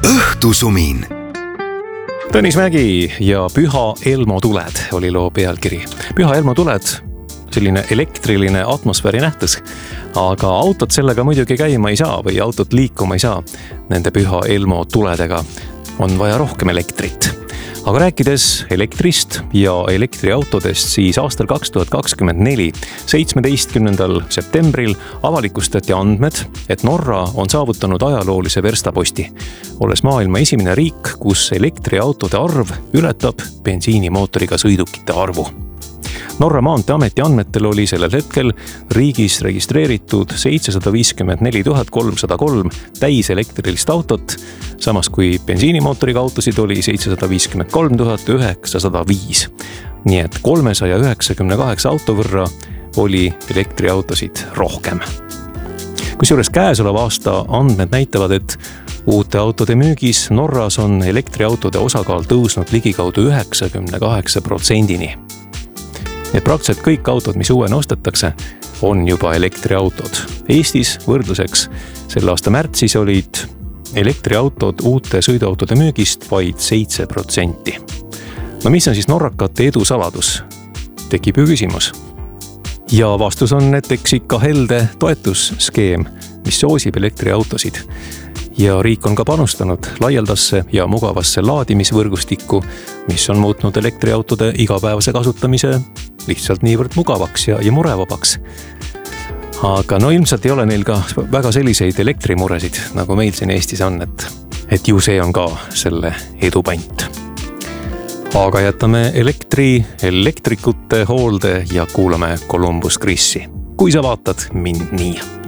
õhtusumin. Tõnis Mägi ja Püha Elmo tuled oli loo pealkiri. Püha Elmo tuled, selline elektriline atmosfääri nähtus, aga autot sellega muidugi käima ei saa või autot liikuma ei saa. Nende Püha Elmo tuledega on vaja rohkem elektrit. Aga rääkides elektrist ja elektriautodest, siis aastal 2024, 17. septembril avalikustati andmed, et Norra on saavutanud ajaloolise verstaposti, olles maailma esimene riik, kus elektriautode arv ületab bensiinimootoriga sõidukite arvu. Norra maanteeameti andmetel oli sellel hetkel riigis registreeritud 754 303 täiselektrilist autot, samas kui bensiinimootoriga autosid oli 753 905. Nii et 398 auto võrra oli elektriautosid rohkem. Kusjuures käesoleva aasta andmed näitavad, et uute autode müügis Norras on elektriautode osakaal tõusnud ligikaudu 98%-ni. Et praktiliselt kõik autod, mis uuena ostetakse, on juba elektriautod. Eestis võrdluseks selle aasta märtsis olid elektriautod uute sõiduautode müügist vaid 7%. No mis on siis norrakate edu saladus? Tekib ju küsimus. Ja vastus on, et eks ikka helde toetusskeem, mis soosib elektriautosid. Ja riik on ka panustanud laialdasse ja mugavasse laadimisvõrgustikku, mis on muutnud elektriautode igapäevase kasutamise lihtsalt niivõrd mugavaks ja murevabaks. Aga no ilmselt ei ole neil ka väga selliseid elektrimuresid, nagu meil siin Eestis on, et ju see on ka selle edu pant. Aga jätame elektrikute hoolde ja kuulame Columbus Chrisi. Kui sa vaatad mind nii.